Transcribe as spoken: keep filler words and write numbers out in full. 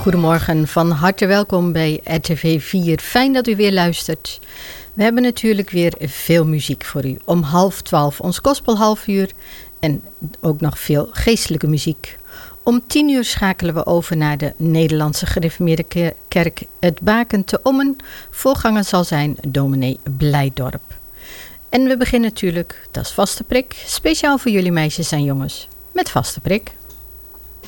Goedemorgen, van harte welkom bij R T V vier. Fijn dat u weer luistert. We hebben natuurlijk weer veel muziek voor u. Om half twaalf ons gospel half uur en ook nog veel geestelijke muziek. Om tien uur schakelen we over naar de Nederlandse Gereformeerde Kerk Het Baken te Ommen. Voorganger zal zijn dominee Blijdorp. En we beginnen natuurlijk, dat is Vaste Prik, speciaal voor jullie meisjes en jongens, met Vaste Prik.